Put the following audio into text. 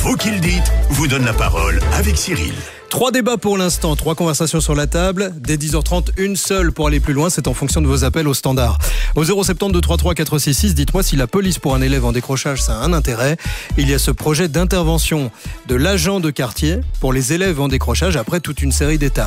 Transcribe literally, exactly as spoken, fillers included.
Vous qui le dites vous donne la parole avec Cyril. Trois débats pour l'instant, trois conversations sur la table. Dès dix heures trente, une seule pour aller plus loin. C'est en fonction de vos appels au standard. Au zéro sept zéro deux trois trois quatre six six, dites-moi si la police pour un élève en décrochage, ça a un intérêt. Il y a ce projet d'intervention de l'agent de quartier pour les élèves en décrochage après toute une série d'étapes.